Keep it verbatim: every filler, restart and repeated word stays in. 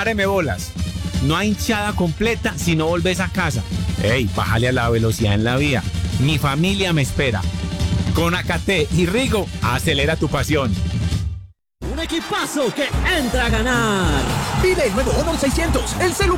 Páreme bolas. No hay hinchada completa si no volvés a casa. Ey, bájale a la velocidad en la vía. Mi familia me espera. Con Acate y Rigo, acelera tu pasión. Un equipazo que entra a ganar. Vive el nuevo Honor seiscientos, el celular